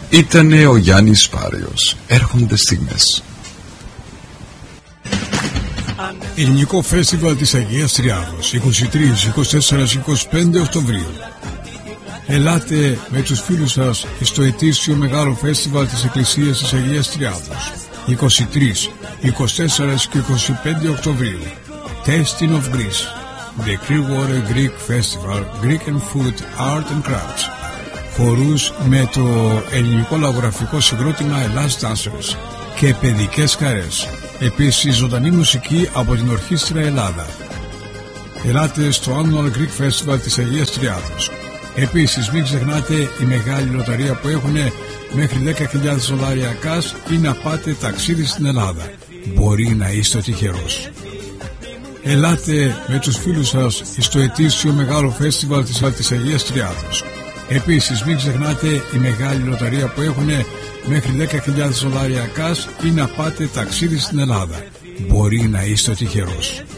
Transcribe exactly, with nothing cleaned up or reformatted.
Ήτανε ο Γιάννης Πάριος. Έρχονται στιγμές. Ελληνικό Φεστιβάλ της Αγίας Τριάδος είκοσι τρία, είκοσι τέσσερα και είκοσι πέντε Οκτωβρίου. Ελάτε με τους φίλους σας στο ετήσιο μεγάλο φεστιβάλ της Εκκλησίας της Αγίας Τριάδος είκοσι τρία, είκοσι τέσσερα και είκοσι πέντε Οκτωβρίου. Tasting of Greece, The Clearwater Greek Festival, Greek and Food, Art and Crafts. Χορούς με το ελληνικό λαογραφικό συγκρότημα Ελλάς Dancers και παιδικές χαρές. Επίσης ζωντανή μουσική από την Ορχήστρα Ελλάδα. Ελάτε στο Annual Greek Festival της Αγίας Τριάδος. Επίσης μην ξεχνάτε η μεγάλη λοταρία που έχουν μέχρι δέκα χιλιάδες δολάρια cash ή να πάτε ταξίδι στην Ελλάδα. Μπορεί να είστε ο τυχερός. Ελάτε με τους φίλους σας στο ετήσιο μεγάλο φεστιβάλ της, της Αγίας Τριάδος. Επίσης μην ξεχνάτε η μεγάλη λοταρία που έχουν μέχρι δέκα χιλιάδες δολάρια cash ή να πάτε ταξίδι στην Ελλάδα. Μπορεί να είστε ο τυχερός.